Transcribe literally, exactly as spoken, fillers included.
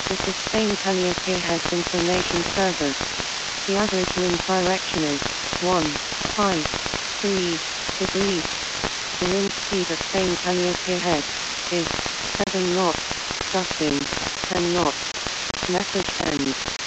This is Spain Calliope Heads Information Service. The average wind direction is one point five three degrees. The wind speed at Spain Calliope Head is seven knots, gusting ten knots. Message ends.